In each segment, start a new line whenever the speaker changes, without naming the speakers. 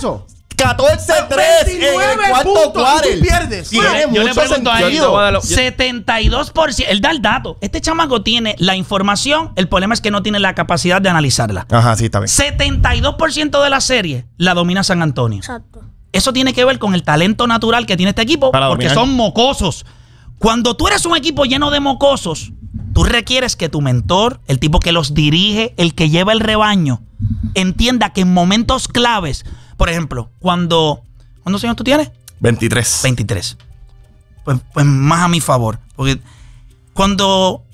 eso?
14-3 en el cuarto cuarto.
Tú pierdes.
Yo le pregunto a él, 72%. Él da el dato. Este chamaco tiene la información. El problema es que no tiene la capacidad de analizarla.
Ajá, sí, está bien.
72% de la serie la domina San Antonio.
Exacto.
Eso tiene que ver con el talento natural que tiene este equipo,
para
porque
dominar.
son mocosos. Cuando tú eres un equipo lleno de mocosos, tú requieres que tu mentor, el tipo que los dirige, el que lleva el rebaño, entienda que en momentos claves, por ejemplo, ¿cuántos años tú tienes?
23.
23. Pues más a mi favor. Porque cuando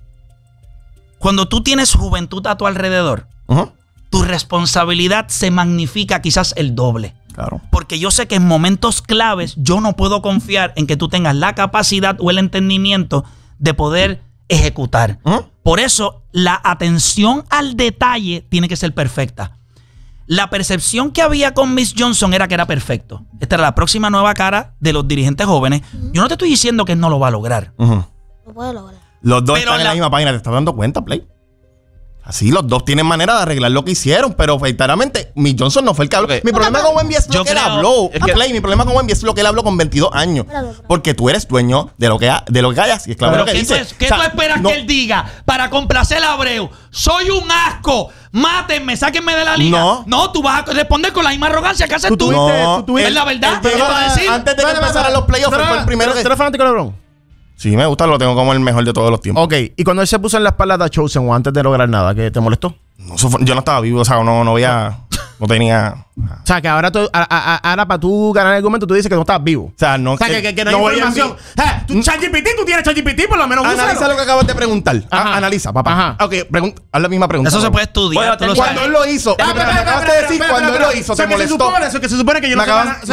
tú tienes juventud a tu alrededor, tu responsabilidad se magnifica quizás el doble.
Claro.
Porque yo sé que en momentos claves yo no puedo confiar en que tú tengas la capacidad o el entendimiento de poder ejecutar. Por eso la atención al detalle tiene que ser perfecta. La percepción que había con Miss Johnson era que era perfecto. Esta era la próxima nueva cara de los dirigentes jóvenes. Yo no te estoy diciendo que él no lo va a lograr.
Lo puede lograr.
Los dos
Pero
están en la misma página. ¿Te estás dando cuenta, Play? Así, los dos tienen manera de arreglar lo que hicieron, pero verdaderamente, Miss Johnson no fue el que habló. Mi problema con Wemby es lo que él habló. Play, mi problema con Wemby es lo que él habló con 22 años. Porque tú eres dueño de lo que hayas. Y es claro
Pero
lo que dice.
¿qué tú esperas que él diga para complacer a Abreu? Soy un asco. Mátenme, sáquenme de la liga. No, tú vas a responder con la misma arrogancia que haces tú. Es la verdad. ¿Qué vas a decir?
Antes de que empezaran los playoffs, fue el primero que...
¿Tú eres fanático de LeBron?
Sí, me gusta, lo tengo como el mejor de todos los tiempos.
Ok, y cuando él se puso en la espalda de Chosen o antes de lograr nada, ¿qué te molestó?
No, yo no estaba vivo, o sea, no había... No tenía...
O sea, que ahora para tú ganar el argumento, tú dices que no estabas vivo.
O sea, no...
O sea, que no hay información. Tú tienes ChatGPT, por lo menos
Analiza
úsalo.
lo que acabas de preguntar. Analiza, papá.
Ajá.
Ok, haz la misma pregunta.
Eso se puede estudiar. Tú lo
Cuando
sabes.
él lo hizo... Me acabas de decir cuando él lo hizo, te molestó.
Eso que se supone que yo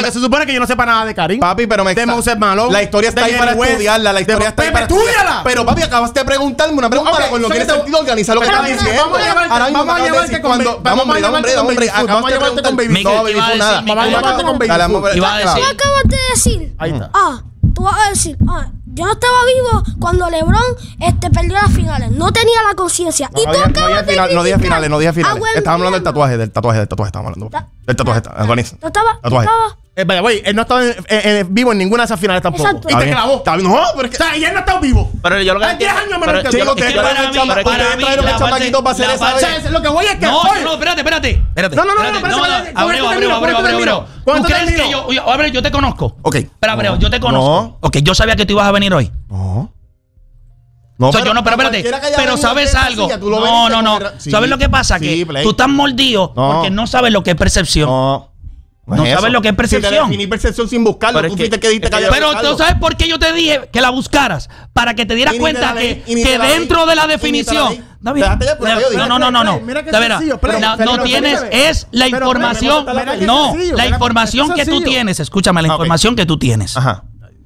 no sepa nada de Karim.
Papi, pero me...
De Moses Malone.
La historia está ahí para estudiarla. La historia está ahí para
estudiarla.
Pero, papi, acabas de preguntarme una pregunta con lo que tiene sentido organizar lo que estás diciendo.
Vamos a llevarte con Baby Food. Vamos a llevarte con Baby Food.
No, Baby Food, nada.
Vamos a llevarte con Baby Food.
Iba a decir.
Tú acabas de decir.
Ahí está.
Tú vas a decir, yo no estaba vivo cuando LeBron perdió las finales. No tenía la conciencia. Y tú acabas de
no dije finales.
criticar a Wemby.
Estábamos hablando del tatuaje estamos hablando. Del tatuaje, organiza.
¿No estaba?
Tatuaje.
Él no estaba vivo en ninguna de esas finales tampoco.
Exacto.
Y te clavó.
No, pero es que...
O sea, y él no estaba vivo.
Pero yo lo que
Hay 10 años menos que
Chicos,
tú.
ustedes traen un chamaquito para hacer esa vez.
Lo que voy es que...
No, espérate. Abreu. ¿Tú crees que Abreu, yo te conozco?
Ok.
Pero Abreu, yo te conozco. Ok, yo sabía que tú ibas a venir hoy.
No,
Pero espérate. Pero ¿sabes algo? No. ¿Sabes lo que pasa? Que tú estás mordido porque no sabes lo que es percepción. No sabes lo que es percepción.
Si te definí percepción sin buscarlo, tú fuiste que diste que había
Pero
buscarlo.
tú sabes por qué yo te dije que la buscaras. Para que te dieras cuenta que dentro de la definición. No. No tienes, es la información. No, la información que tú tienes. Escúchame, la información que tú tienes.
Ajá.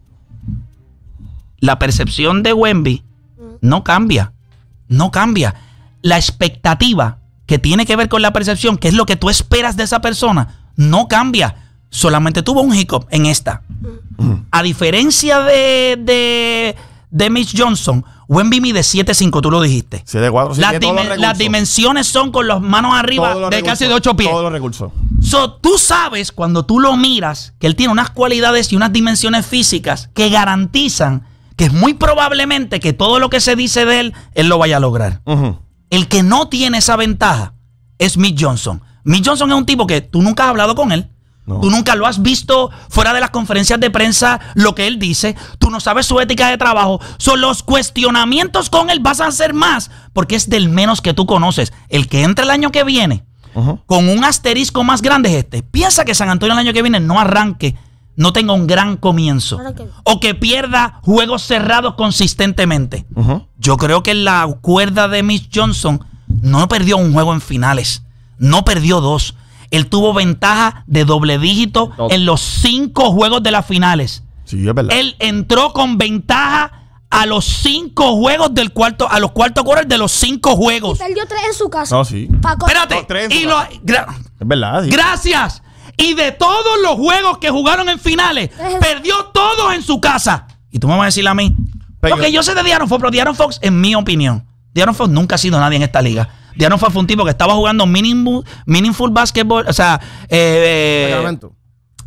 La percepción de Wemby no cambia. No cambia. La expectativa que tiene que ver con la percepción, que es lo que tú esperas de esa persona, no cambia. Solamente tuvo un hiccup en esta. A diferencia de Miss Johnson, Wemby mide 7'5", tú lo dijiste.
7'4",
las dimensiones son con las manos arriba de casi de 8 pies.
Todos los recursos.
Tú sabes cuando tú lo miras que él tiene unas cualidades y unas dimensiones físicas que garantizan que es muy probablemente que todo lo que se dice de él lo vaya a lograr. El que no tiene esa ventaja es Miss Johnson. Miss Johnson es un tipo que tú nunca has hablado con él. No. Tú nunca lo has visto fuera de las conferencias de prensa, lo que él dice. Tú no sabes su ética de trabajo. Los cuestionamientos con él vas a ser más porque es del menos que tú conoces. El que entra el año que viene con un asterisco más grande es este. Piensa que San Antonio el año que viene no arranque, no tenga un gran comienzo o que pierda juegos cerrados consistentemente. Yo creo que la cuerda de Miss Johnson no perdió un juego en finales. No perdió 2. Él tuvo ventaja de doble dígito en los 5 juegos de las finales.
Sí, es verdad.
Él entró con ventaja a los 5 juegos del cuarto, a los cuartos quarters de los 5 juegos.
Y perdió 3 en su casa.
No, sí.
Espérate.
Es verdad. Sí.
Gracias. Y de todos los juegos que jugaron en finales, perdió todos en su casa. Y tú me vas a decir a mí. Porque yo sé de De'Aaron Fox, pero De'Aaron Fox, en mi opinión, De'Aaron Fox nunca ha sido nadie en esta liga. De'Aaron Fox fue un tipo que estaba jugando meaningful basketball, o sea,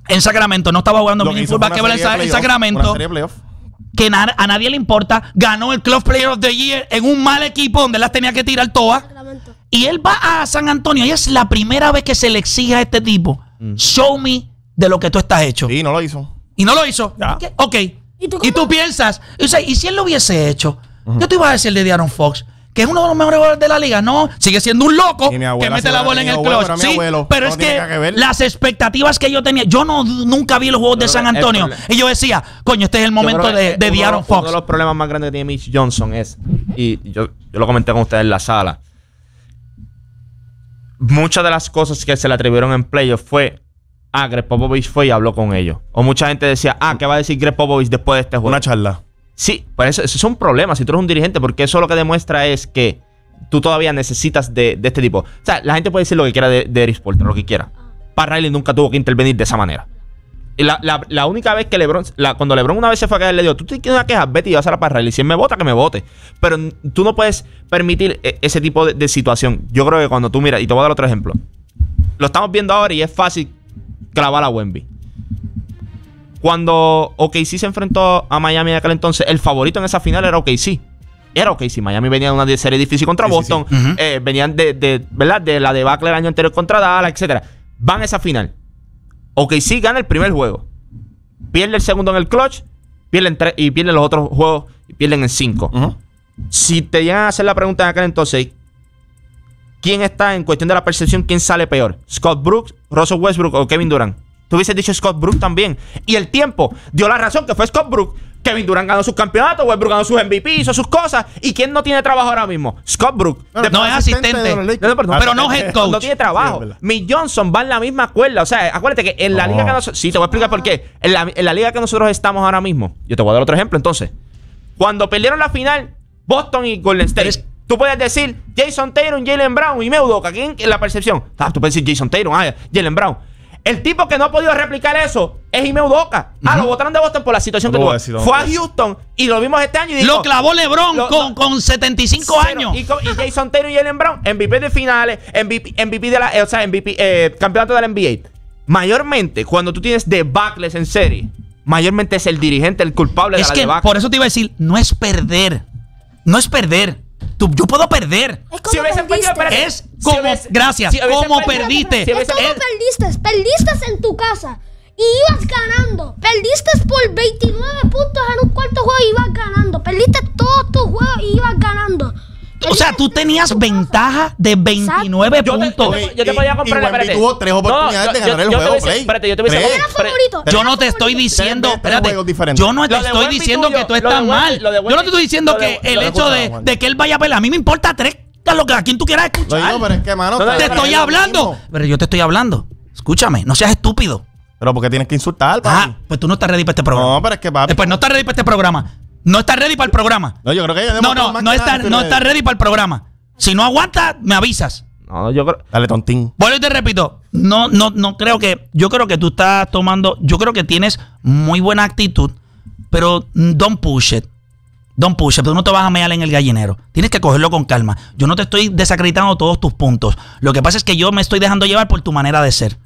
en Sacramento, no estaba jugando meaningful basketball en Sacramento, que a nadie le importa, ganó el Club Player of the Year en un mal equipo donde las tenía que tirar todas, y él va a San Antonio y es la primera vez que se le exige a este tipo, show me de lo que tú estás hecho.
Y no lo hizo.
Y no lo hizo. Ok. ¿Y tú piensas, o sea, y si él lo hubiese hecho, ¿qué tú ibas a decir de De'Aaron Fox? Que es uno de los mejores jugadores de la liga. No, sigue siendo un loco que mete la bola en el clutch. Sí, pero es que las expectativas que yo tenía, yo nunca vi los juegos de San Antonio y yo decía, coño, este es el momento de De'Aaron Fox.
Uno de los problemas más grandes que tiene Mitch Johnson es, y yo lo comenté con ustedes en la sala, muchas de las cosas que se le atribuyeron en playoff fue Greg Popovich fue y habló con ellos. O mucha gente decía, ¿qué va a decir Greg Popovich después de este juego?
Una charla.
Sí, pues eso es un problema si tú eres un dirigente, porque eso lo que demuestra es que tú todavía necesitas de este tipo. O sea, la gente puede decir lo que quiera de Eric Spoelstra, lo que quiera. Pat Riley nunca tuvo que intervenir de esa manera. Y la única vez que LeBron, cuando LeBron una vez se fue a caer, le dijo, tú tienes una queja, vete y vas a la Pat Riley. Si él me vota, que me vote. Pero tú no puedes permitir ese tipo de situación. Yo creo que cuando tú miras, y te voy a dar otro ejemplo. Lo estamos viendo ahora y es fácil clavar a Wemby. Cuando OKC se enfrentó a Miami en aquel entonces, el favorito en esa final era OKC. Era OKC. Miami venía de una serie difícil contra Boston. Sí. Venían ¿verdad? De la debacle del año anterior contra Dallas, etc. Van a esa final. OKC gana el primer juego. Pierde el segundo en el clutch. Pierden los otros juegos y pierden en 5. Si te llegan a hacer la pregunta en aquel entonces, ¿quién está en cuestión de la percepción? ¿Quién sale peor? ¿Scott Brooks, Russell Westbrook o Kevin Durant? Tú hubieses dicho Scott Brooks también. Y el tiempo dio la razón que fue Scott Brooks. Kevin Durant ganó sus campeonatos, Westbrook ganó sus MVP, hizo sus cosas. ¿Y quién no tiene trabajo ahora mismo? Scott Brooks.
No es asistente, pero no head coach.
No tiene trabajo. Sí, Mitch Johnson va en la misma cuerda. O sea, acuérdate que en la liga que nosotros... Sí, te voy a explicar por qué. En la liga que nosotros estamos ahora mismo. Yo te voy a dar otro ejemplo entonces. Cuando perdieron la final, Boston y Golden State... Tú puedes decir Jason Tatum, Jaylen Brown y Udoka. ¿Quién es la percepción? Tú puedes decir Jason Tatum, Jaylen Brown. El tipo que no ha podido replicar eso es Ime Udoka. Lo botaron de Boston por la situación que tuvo. Fue a Houston y lo vimos este año y dijo,
lo clavó LeBron con 75 años.
Y Jason Tatum y Jaylen Brown, MVP de finales, MVP de la, campeonato de la NBA. Mayormente, cuando tú tienes debacles en serie, mayormente es el dirigente el culpable de la debacle.
Por eso te iba a decir, no es perder. No es perder. Yo puedo perder.
Es como perdiste.
Es como, gracias, como perdiste.
Es como perdiste. Perdiste en tu casa y ibas ganando. Perdiste por 29 puntos en un cuarto juego y ibas ganando. Perdiste todos tus juegos y ibas ganando.
O sea, tú tenías ventaja de 29 puntos.
Yo te podía comprar la
Wemby tuvo 3 oportunidades de ganar el juego, Play.
Espérate, yo te voy a decir.
Yo no te estoy diciendo, espérate, yo no te estoy diciendo que tú estás mal. Yo no te estoy diciendo que el hecho de que él vaya a pelear. A mí me importa 3, a quien tú quieras escuchar.
Pero es que, mano,
te estoy hablando. Pero yo te estoy hablando. Escúchame, no seas estúpido.
Pero ¿por qué tienes que insultar, papi?
Pues tú no estás ready para este programa.
No, pero es que, papi.
Pues no estás ready para este programa. No estás ready para el programa.
No, yo creo que ella
no estás ready para el programa. Si no aguantas, me avisas.
No, yo creo.
Dale, tontín.
Bueno, y te repito, no creo que. Yo creo que tú estás tomando. Yo creo que tienes muy buena actitud, pero don't push it. Don't push it. Tú no te vas a mear en el gallinero. Tienes que cogerlo con calma. Yo no te estoy desacreditando todos tus puntos. Lo que pasa es que yo me estoy dejando llevar por tu manera de ser.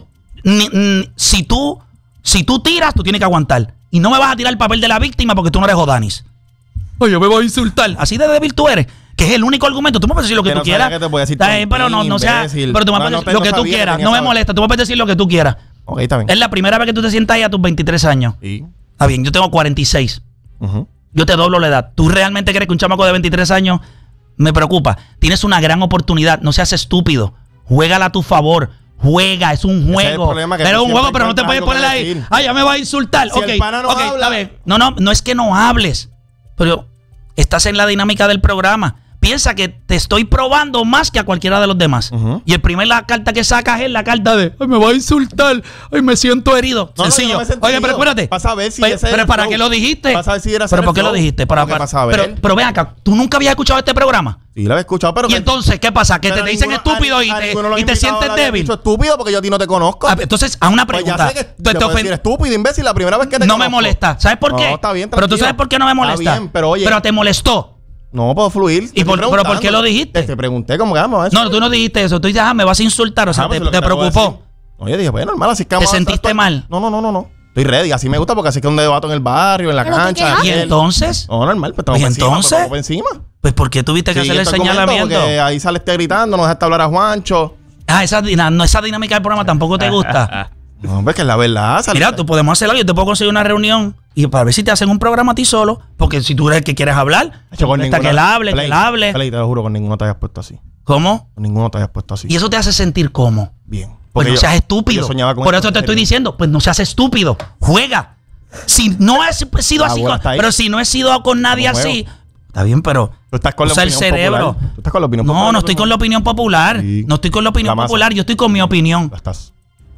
Si tú tiras, tú tienes que aguantar. Y no me vas a tirar el papel de la víctima porque tú no eres Odanis. Oye, me voy a insultar. Así de débil tú eres. Que es el único argumento. Tú me puedes decir lo que tú quieras. Pero no sea. Pero tú me puedes decir lo que tú quieras. No me molesta. Tú me puedes decir lo que tú quieras.
Ok, está bien.
Es la primera vez que tú te sientas ahí a tus 23 años.
Sí.
Está bien, yo tengo 46. Yo te doblo la edad. ¿Tú realmente crees que un chamaco de 23 años me preocupa? Tienes una gran oportunidad. No seas estúpido. Juégala a tu favor. Juega, es un juego. Es un juego, pero no te puedes poner ahí. Ay, ya me va a insultar.
Si el pana no habla.
No es que no hables. Pero estás en la dinámica del programa. Piensa que te estoy probando más que a cualquiera de los demás. Y la carta que sacas es la carta de ay, me va a insultar. Ay, me siento herido. Sencillo. Oye, pero espérate.
Vas a ver si
pero ¿para qué lo dijiste?
Vas a ver si era
¿Pero por qué lo dijiste? Pero ven acá, ¿tú nunca habías escuchado este programa?
Sí, lo había escuchado, pero...
¿Y entonces qué pasa? ¿Que te dicen estúpido y te sientes débil?
Estúpido porque yo a ti no te conozco.
Entonces, haz una pregunta.
Pues ya sé que te decir estúpido, imbécil, la primera vez que te
conozco. No me molesta. ¿Sabes por qué?
No, está bien,
pero tú sabes por qué no me molesta.
Está bien, pero oye...
Pero te molestó.
No puedo fluir.
¿Pero por qué lo dijiste?
Te pregunté cómo vamos.
No, tú no dijiste eso. Tú dices, me vas a insultar. O sea, te preocupó.
No, yo dije, pues normal, así que
¿Te sentiste mal?
No. Estoy ready, así me gusta porque así que un debato en el barrio, en la cancha.
¿Y entonces?
No, normal, pues estamos
¿Y
encima,
entonces?
pues, encima.
Pues ¿por qué tuviste que hacer el señalamiento?
Porque ahí sale gritando, no dejaste hablar a Juancho.
Esa dinámica del programa tampoco te gusta.
No, pues que es la verdad.
Mira, tú podemos hacer algo. Yo te puedo conseguir una reunión y para ver si te hacen un programa a ti solo. Porque si tú eres el que quieres hablar, que él hable, que él hable.
Play, te lo juro, con ninguno te hayas puesto así.
¿Cómo?
Con ninguno te hayas puesto así.
Y eso te hace sentir cómo.
Bien.
Pues no seas estúpido. Por eso te estoy diciendo, pues no seas estúpido. Juega. Si no has sido así, pero si no he sido con nadie así, está bien, pero
tú estás con
usa el cerebro.
¿Tú estás con la opinión popular?
No estoy con la opinión popular.
Sí.
No estoy con la opinión popular, yo estoy con mi opinión.
Estás.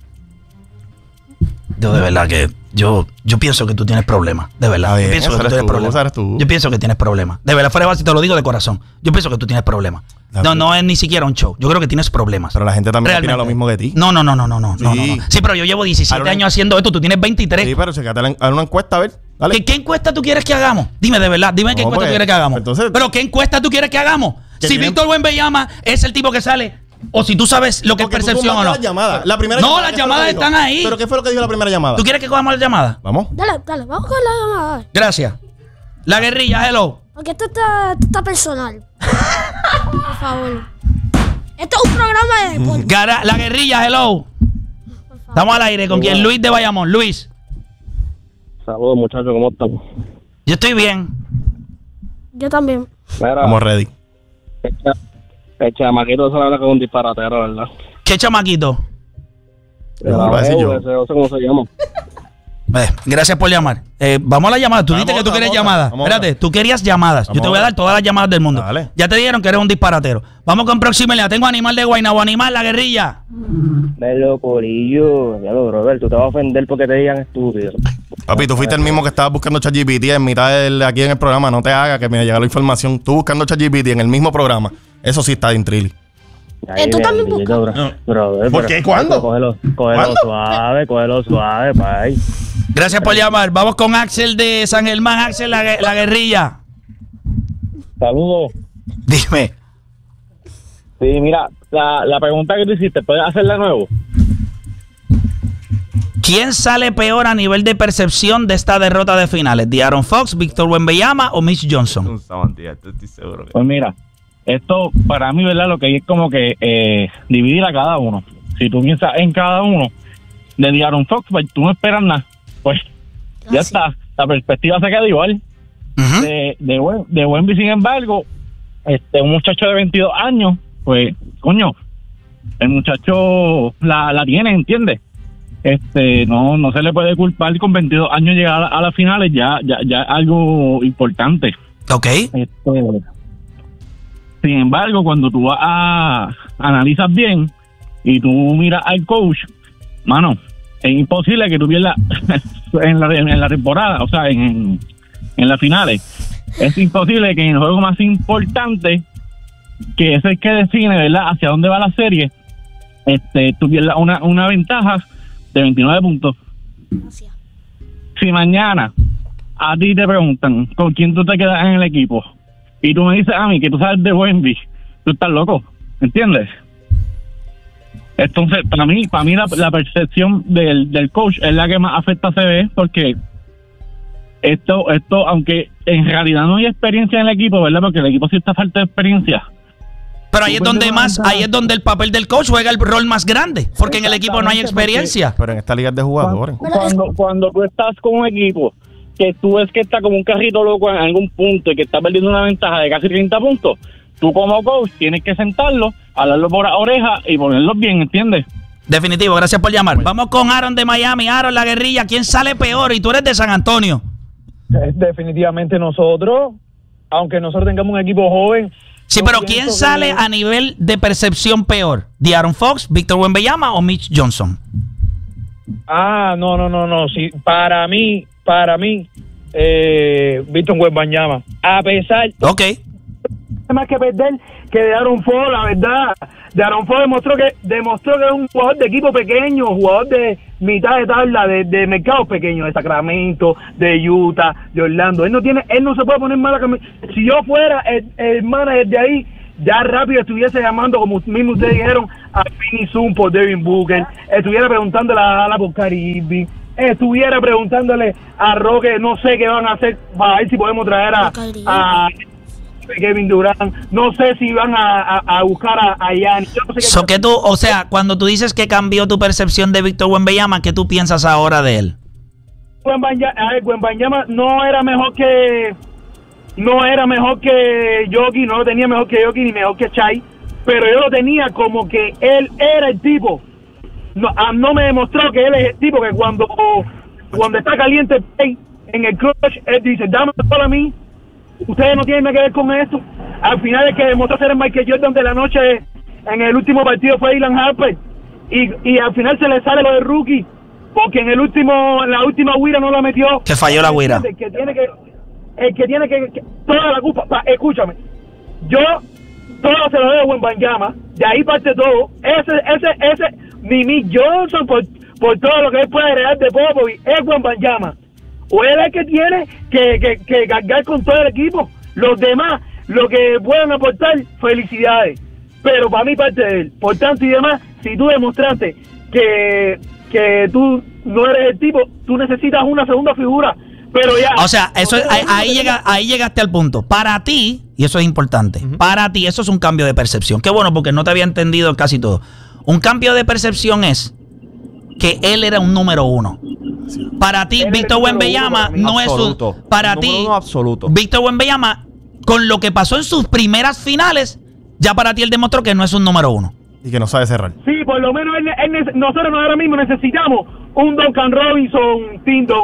Yo de verdad que yo pienso que tú tienes problemas. De verdad. Yo pienso que tú tienes problemas. Yo pienso que tienes problemas. De verdad, fuera de base, te lo digo de corazón. Yo pienso que tú tienes problemas. No es ni siquiera un show. Yo creo que tienes problemas.
Pero la gente también opina lo mismo que ti.
No. Sí, pero yo llevo 17 años haciendo esto. Tú tienes 23.
Sí, pero chécate una encuesta, a ver. Dale.
¿Qué encuesta tú quieres que hagamos? Dime de verdad. Dime qué encuesta tú quieres que hagamos.
Entonces,
pero ¿qué encuesta tú quieres que hagamos? Si Víctor Wembanyama es el tipo que sale, o si tú sabes lo que es percepción o no.
Las llamadas
están ahí.
¿Pero qué fue lo que dijo la primera llamada?
¿Tú quieres que cojamos la llamada?
Vamos.
Dale, vamos con la llamada.
Gracias. La guerrilla, hello.
Porque esto está personal. Por favor. Esto es un programa de deporte.
La guerrilla, hello. Estamos al aire con quien Luis de Bayamón. Luis.
Saludos, muchachos, ¿cómo están?
Yo estoy bien.
Yo también.
Mira,
estamos ready.
El chamaquito se habla con un disparatero, ¿verdad?
¿Qué chamaquito?
No sé cómo se llama.
Gracias por llamar. Vamos a la llamada. Tú dijiste que tú querías llamadas. Espérate, tú querías llamadas. Yo te voy a dar todas las llamadas del mundo.
Dale.
Ya te dijeron que eres un disparatero. Vamos con próxima línea. Tengo Animal de Guaynabo. Animal, la guerrilla.
Melo, corillo. Ya lo, brother, tú te vas a ofender porque te digan estúpido.
Papi, tú fuiste el mismo que estaba buscando ChatGPT en mitad aquí en el programa. No te hagas que me llega la información. Tú buscando ChatGPT en el mismo programa. Eso sí está en trilly.
Tú también buscas.
¿Por qué? ¿Cuándo?
Cógelo suave, pay.
Gracias por llamar. Vamos con Axel de San Germán. Axel, la guerrilla.
Saludos.
Dime.
Sí, mira, la pregunta que tú hiciste, ¿puedes hacerla de nuevo?
¿Quién sale peor a nivel de percepción de esta derrota de finales? ¿De'Aaron Fox, Víctor Wembanyama o Mitch Johnson?
Pues mira, esto para mí, ¿verdad? Lo que hay es como que dividir a cada uno. Si tú piensas en cada uno de De'Aaron Fox, pues tú no esperas nada. Pues ya está, la perspectiva se queda igual. De Wemby, sin embargo, un muchacho de 22 años, pues, coño, el muchacho la tiene, ¿entiendes? No se le puede culpar con 22 años llegar a las finales, ya algo importante.
Ok.
Sin embargo, cuando tú analizas bien y tú miras al coach, mano, es imposible que tú pierdas en la temporada, o sea, en las finales. Es imposible que en el juego más importante, que es el que define, ¿verdad?, hacia dónde va la serie, tú pierdas una ventaja de 29 puntos.
Gracias.
Si mañana a ti te preguntan con quién tú te quedas en el equipo y tú me dices a mí que tú sabes de Wemby, tú estás loco, ¿entiendes? Entonces, para mí la percepción del coach es la que más afecta a CB, porque esto, aunque en realidad no hay experiencia en el equipo, ¿verdad? Porque el equipo sí está falta de experiencia.
Pero ahí es donde el papel del coach juega el rol más grande, porque en el equipo no hay experiencia.
Pero en esta liga es de jugadores.
Cuando tú estás con un equipo que tú ves que está como un carrito loco en algún punto y que está perdiendo una ventaja de casi 30 puntos, tú como coach tienes que sentarlo, hablarlo por la oreja y ponerlos bien, ¿entiendes?
Definitivo, gracias por llamar. Vamos con Aaron de Miami. Aaron, la guerrilla, ¿quién sale peor? Y tú eres de San Antonio.
Definitivamente nosotros, aunque nosotros tengamos un equipo joven.
Sí, pero ¿quién sale a nivel de percepción peor? ¿De'Aaron Fox, Víctor Wembanyama o Mitch Johnson?
No. Sí, para mí, Víctor Wembanyama. A pesar.
Ok.
Más que perder que De'Aaron Fox, la verdad. De'Aaron Fox demostró que es un jugador de equipo pequeño, jugador de mitad de tabla, de mercados pequeños, de Sacramento, de Utah, de Orlando. Él no se puede poner mala camisa. Si yo fuera el manager de ahí, ya rápido estuviese llamando, como mismo ustedes dijeron, a Finney Zoom por Devin Booker, estuviera preguntándole a Ala por Kyrie Irving, estuviera preguntándole a Roque, no sé qué van a hacer para ver si podemos traer a Kevin Durant, no sé si van a buscar a Giannis.
No sé o sea, cuando tú dices que cambió tu percepción de Víctor Wembanyama, ¿qué tú piensas ahora de él?
Wembanyama no era mejor que Jokic, no lo tenía mejor que Jokic ni mejor que Shai, pero yo lo tenía como que él era el tipo. No me demostró que él es el tipo que cuando está caliente en el clutch, él dice, dame todo a mí, ustedes no tienen nada que ver con esto. Al final el que demostró ser el Michael Jordan de la noche en el último partido fue Dylan Harper, y al final se le sale lo de rookie, porque en la última guira no la metió.
Que falló la guira.
El que tiene que toda la culpa, escúchame, yo todo se lo doy a Wembanyama, de ahí parte todo, ese Mimi Johnson por todo lo que él puede agregar de Popovich, es Wembanyama, o él es el que tiene que cargar con todo el equipo, los demás, lo que puedan aportar, felicidades, pero para mí parte de él, por tanto y demás, si tú demostraste que tú no eres el tipo, tú necesitas una segunda figura. Pero ya, o sea,
eso ahí llegaste al punto. Para ti, y eso es importante, para ti eso es un cambio de percepción. Qué bueno, porque no te había entendido casi todo. Un cambio de percepción es que él era un número uno. Para ti, Víctor Wembanyama no es un... Para ti, Víctor Wembanyama, con lo que pasó en sus primeras finales, ya para ti él demostró que no es un número uno.
Y que no sabe cerrar.
Sí, por lo menos nosotros ahora mismo necesitamos un Duncan Robinson,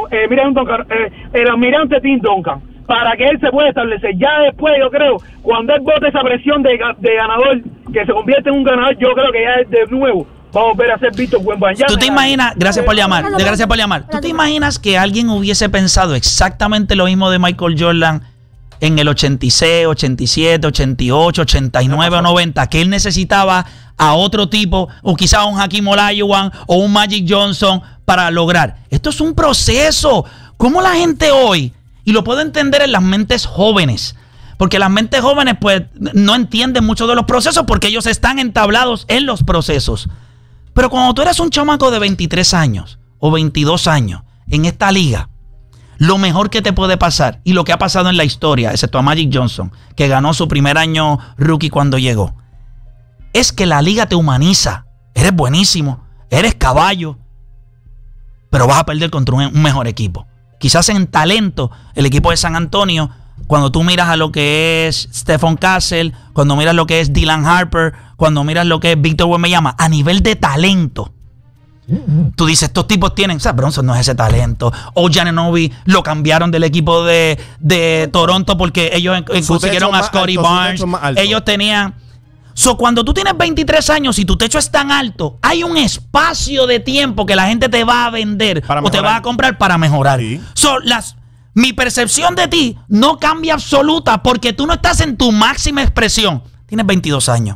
el almirante Tim Duncan, para que él se pueda establecer. Ya después, yo creo, cuando él bote esa presión de ganador, que se convierte en un ganador, yo creo que ya de nuevo vamos a volver a ser Víctor Wembanyama.
¿Tú te imaginas? Gracias por llamar. ¿Tú te imaginas que alguien hubiese pensado exactamente lo mismo de Michael Jordan en el 86, 87, 88, 89 o 90, que él necesitaba a otro tipo, o quizá un Hakeem Olajuwon o un Magic Johnson para lograr? Esto es un proceso. ¿Cómo la gente hoy, y lo puedo entender en las mentes jóvenes, porque las mentes jóvenes pues no entienden mucho de los procesos porque ellos están entablados en los procesos? Pero cuando tú eres un chamaco de 23 años o 22 años en esta liga, lo mejor que te puede pasar, y lo que ha pasado en la historia, excepto a Magic Johnson, que ganó su primer año rookie cuando llegó, es que la liga te humaniza. Eres buenísimo, eres caballo, pero vas a perder contra un mejor equipo. Quizás en talento, el equipo de San Antonio, cuando tú miras a lo que es Stephon Castle, cuando miras lo que es Dylan Harper, cuando miras lo que es Víctor Wembanyama, a nivel de talento, tú dices, estos tipos tienen, o sea, Bronson no es ese talento. O Giannobi lo cambiaron del equipo de Toronto porque ellos consiguieron a Scottie Barnes. Ellos tenían... cuando tú tienes 23 años y tu techo es tan alto, hay un espacio de tiempo que la gente te va a vender o te va a comprar para mejorar. Sí. Mi percepción de ti no cambia absoluta porque tú no estás en tu máxima expresión. Tienes 22 años.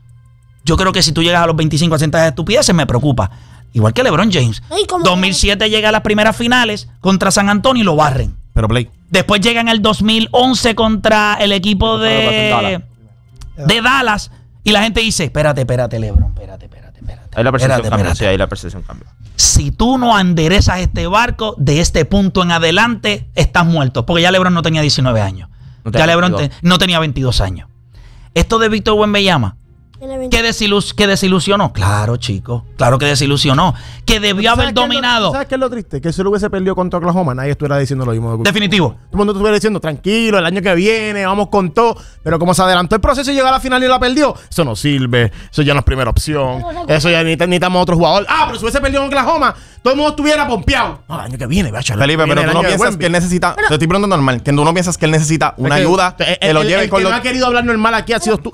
Yo creo que si tú llegas a los 25 a sentar de estupideces, me preocupa. Igual que LeBron James. 2007 llega a las primeras finales contra San Antonio y lo barren.
Pero Blake.
Después llega en el 2011 contra el equipo de Dallas. Y la gente dice, espérate, LeBron, espérate.
Ahí la percepción cambia. Sí, ahí la percepción cambia.
Si tú no enderezas este barco, de este punto en adelante, estás muerto. Porque ya LeBron no tenía 19 años. Ya LeBron no tenía 22 años. Esto de Víctor Wembanyama, ¿qué desilusionó? Claro, chico. Claro que desilusionó. Que debió haber dominado.
¿Sabes qué es lo triste? Que si lo hubiese perdido contra Oklahoma, nadie estuviera diciendo lo mismo.
Definitivo.
Todo el mundo estuviera diciendo, tranquilo, el año que viene, vamos con todo. Pero como se adelantó el proceso y llegó a la final y la perdió, eso no sirve. Eso ya no es primera opción. Eso ya necesitamos otro jugador. Pero si hubiese perdido en Oklahoma, todo el mundo estuviera pompeado. No, el año que viene,
Felipe, pero tú no piensas que él necesita... Te estoy preguntando normal. Que tú no piensas que él necesita una ayuda que lo lleve con
los... El que no ha querido hablar normal aquí ha sido tú.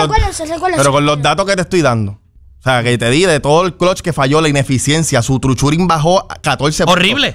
Pero con los datos que te estoy dando. O sea, que te di de todo el clutch que falló, la ineficiencia, su true shooting bajó 14
horrible.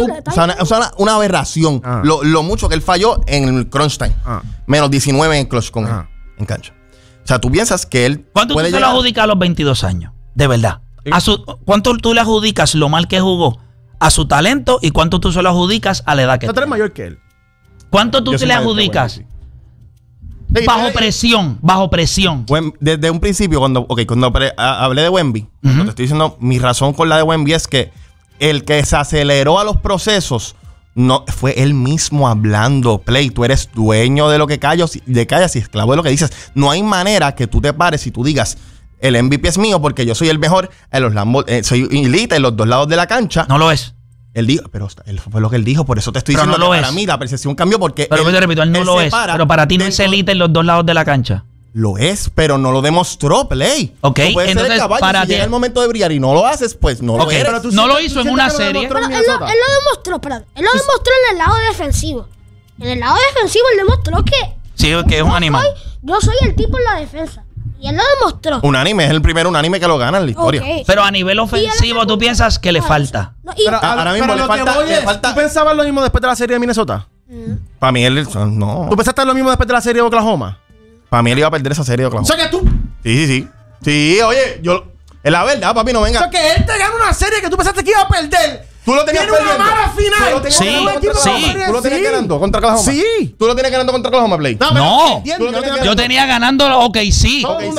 Una aberración. Lo mucho que él falló en el crunch time. Menos 19 en clutch con él, en cancha. O sea, tú piensas que él...
¿Cuánto tú se lo adjudicas a los 22 años? De verdad. ¿Cuánto tú le adjudicas lo mal que jugó a su talento y cuánto tú se lo adjudicas a la edad que
tiene? Tú eres mayor que él.
¿Cuánto tú se le adjudicas? Bajo presión, bajo presión.
Desde un principio, cuando hablé de Wemby, te estoy diciendo, mi razón con la de Wemby es que el que se aceleró a los procesos no fue él mismo hablando. Play, tú eres dueño de lo que callas y esclavo de lo que dices. No hay manera que tú te pares y tú digas, el MVP es mío porque yo soy el mejor en los soy elite en los dos lados de la cancha.
No lo es.
Él dijo, pero fue lo que él dijo, por eso te estoy diciendo
no
que
lo
para mí la percepción cambió porque
pero te repito, él no lo es. Pero para ti no es elite en los dos lados de la cancha.
Lo es, pero no lo demostró, Play.
Ok,
entonces para ti llega el momento de brillar y no lo haces, pues no lo eres.
Pero no lo hizo en una serie.
Él lo demostró, espérate. Él lo demostró en el lado defensivo. En el lado defensivo él demostró que...
Sí, que es un animal.
Yo soy el tipo en la defensa. Y él lo demostró.
Unánime, es el primer unánime que lo gana en la historia.
Okay.
Pero a nivel ofensivo, ¿tú piensas que le falta?
No, ahora mismo le falta. ¿Tú pensabas lo mismo después de la serie de Minnesota?
Para mí él no.
¿Tú pensaste lo mismo después de la serie de Oklahoma?
Para mí él iba a perder esa serie de Oklahoma.
O sea que tú...
Sí, oye, es la verdad, papi, no venga.
O sea que él te gana una serie que tú pensaste que iba a perder.
Tú lo tenías perdiendo.
Tiene una mala final.
Sí.
Tú lo tenías ganando contra Oklahoma.
Sí.
Tú lo tenías ganando contra Oklahoma, Play.
No. Yo tenía ganando sí.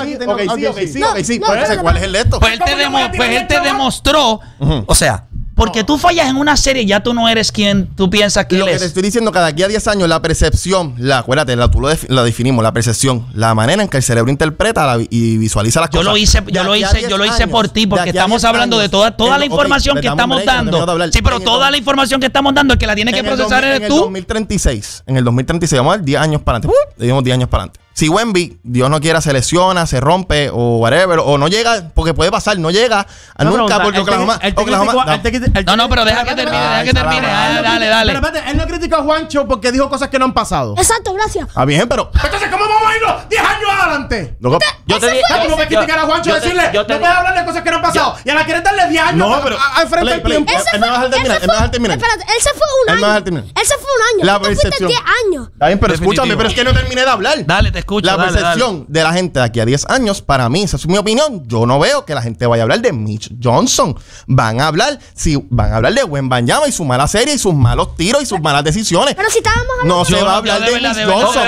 Sí. ¿Cuál es el de esto?
Pues él te demostró. O sea, porque tú fallas en una serie, ya tú no eres quien tú piensas que
lo
él
que
es.
te estoy diciendo, que de aquí a 10 años la percepción, acuérdate, tú la definimos, la percepción, la manera en que el cerebro interpreta y visualiza las cosas.
Yo lo hice por ti, porque estamos hablando de toda la información que estamos dando. Sí, pero toda la información que estamos dando, el que la tiene que procesar eres tú.
En el 2036, vamos a ver 10 años para adelante. Le dimos 10 años para adelante. Si Wemby, Dios no quiera, se lesiona, se rompe o whatever, o no llega, porque puede pasar, no llega nunca porque Oklahoma.
No, pero deja que termine. Dale.
Pero espérate, él no criticó a Juancho porque dijo cosas que no han pasado.
Exacto, gracias.
Está bien, pero.
Entonces, ¿cómo vamos a irnos 10 años adelante?
Yo te dije.
¿Cómo no puedes criticar a Juancho y decirle, no puedes hablar de cosas que no han pasado? Y a la quieres darle 10 años al frente del tiempo.
Él me va a dejar terminar.
Espérate, él se fue un año. Él se fue un año.
La
tú te fuiste
percepción.
10 años.
Está bien, pero escúchame, pero es que no terminé de hablar.
Dale, te escucho.
La percepción de la gente de aquí a 10 años, para mí, esa es mi opinión. Yo no veo que la gente vaya a hablar de Mitch Johnson. Van a hablar de Wembanyama y su mala serie y sus malos tiros y sus malas decisiones.
Pero si estábamos hablando...
No se va a hablar de Mitch Johnson.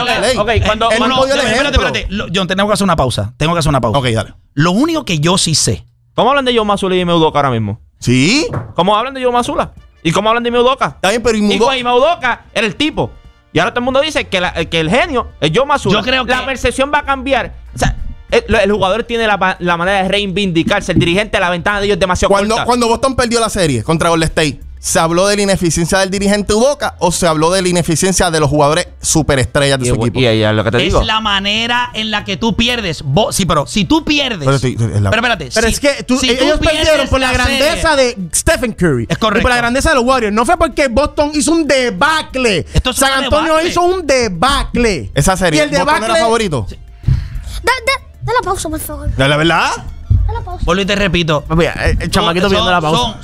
Espérate. Yo tengo que hacer una pausa.
Ok, dale.
Lo único que yo sí sé.
¿Cómo hablan de Joe Mazzulla y Ime Udoka ahora mismo?
¿Sí?
¿Cómo hablan de Joe Mazzulla? ¿Y cómo hablan de Ime Udoka?
Está bien, pero
Ime Udoka era el tipo. Y ahora todo el mundo dice que el genio es Joe Mazzulla.
Yo creo que...
La percepción va a cambiar. O sea, el jugador tiene la manera de reivindicarse. El dirigente, la ventana de ellos es demasiado corta.
Cuando Boston perdió la serie contra Golden State, ¿se habló de la ineficiencia del dirigente Udoka o se habló de la ineficiencia de los jugadores superestrellas de su equipo?
Y ahí es lo que te digo.
Es la manera en la que tú pierdes. Sí, pero si tú pierdes... Pero espérate.
Pero es que ellos perdieron por la grandeza de Stephen Curry.
Es correcto.
Y por la grandeza de los Warriors. No fue porque Boston hizo un debacle. San Antonio hizo un debacle.
Esa serie,
¿y el debacle
era favorito?
Da la pausa, por favor.
¿De la verdad?
Da la pausa.
Vuelvo y te repito.
El chamaquito viendo la pausa.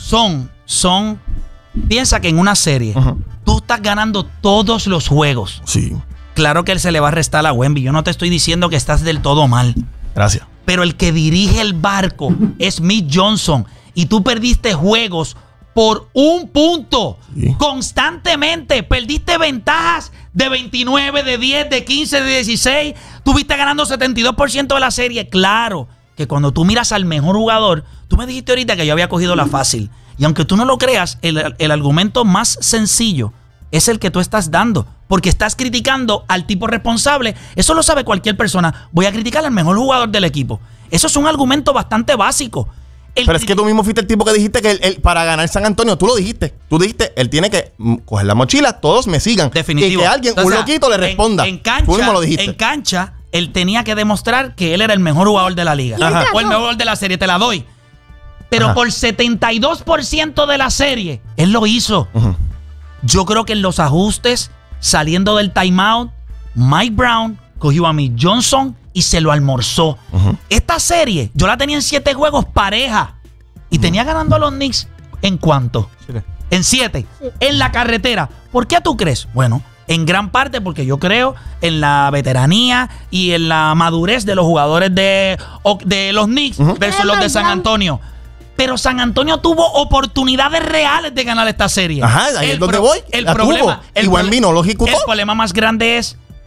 Piensa que en una serie tú estás ganando todos los juegos.
Sí.
Claro que él se le va a restar a Wemby. Yo no te estoy diciendo que estás del todo mal.
Gracias.
Pero el que dirige el barco es Mitch Johnson. Y tú perdiste juegos por un punto. Sí. Constantemente. Perdiste ventajas de 29, de 10, de 15, de 16. Tuviste ganando 72% de la serie. Claro que cuando tú miras al mejor jugador, tú me dijiste ahorita que yo había cogido la fácil. Y aunque tú no lo creas, el argumento más sencillo es el que tú estás dando. Porque estás criticando al tipo responsable. Eso lo sabe cualquier persona. Voy a criticar al mejor jugador del equipo. Eso es un argumento bastante básico.
Pero es que tú mismo fuiste el tipo que dijiste que él, para ganar San Antonio, tú lo dijiste. Tú dijiste, él tiene que coger la mochila, todos me sigan.
Definitivo.
Y que alguien, un loquito, le responda. Tú mismo lo dijiste.
En cancha, él tenía que demostrar que él era el mejor jugador de la liga. O el mejor jugador de la serie, te la doy. Pero por 72% de la serie, él lo hizo. Yo creo que en los ajustes, saliendo del timeout, Mike Brown cogió a Mitch Johnson y se lo almorzó. Esta serie, yo la tenía en 7 juegos pareja. Y tenía ganando a los Knicks, ¿en cuánto? 7. En 7. Sí. En la carretera. ¿Por qué tú crees? Bueno, en gran parte porque yo creo en la veteranía y en la madurez de los jugadores de los Knicks versus los de San Antonio. Pero San Antonio tuvo oportunidades reales de ganar esta serie.
Ajá, ahí es donde voy.
El problema,
y Wemby no lo ejecutó.
El problema más grande es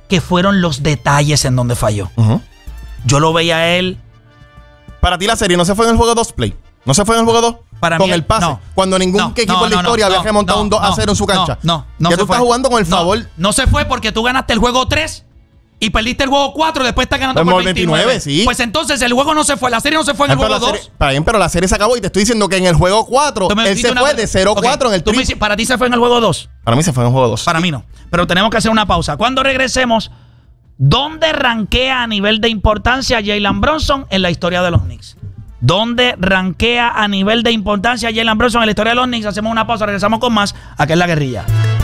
que fueron los detalles en donde falló. Yo lo veía a él.
Para ti la serie no se fue en el juego 2, Play. ¿No se fue en el juego 2?
Para
con
mí,
el pase.
no.
Cuando ningún equipo en la historia había remontado un 2-0 en su cancha.
No.
Que tú estás jugando con el favor.
No se fue porque tú ganaste el juego 3 y perdiste el juego 4 y después estás ganando por 29.
Sí.
Pues entonces el juego no se fue. La serie no se fue en el juego 2.
Está bien, pero la serie se acabó y te estoy diciendo que en el juego 4 él se fue de 0-4 en el triple.
¿Para ti se fue en el juego 2?
Para mí se fue en el juego 2.
Para mí no. Pero tenemos que hacer una pausa. Cuando regresemos, ¿dónde rankea a nivel de importancia Jalen Brunson en la historia de los Knicks? ¿Dónde rankea a nivel de importancia Jalen Brunson en la historia de los Knicks? Hacemos una pausa, regresamos con más. Acá en La Guerrilla.